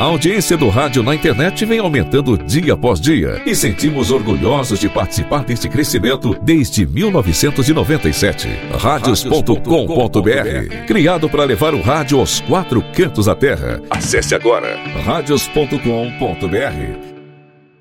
A audiência do rádio na internet vem aumentando dia após dia e sentimos orgulhosos de participar deste crescimento desde 1997. Radios.com.br, criado para levar o rádio aos 4 cantos da terra. Acesse agora radios.com.br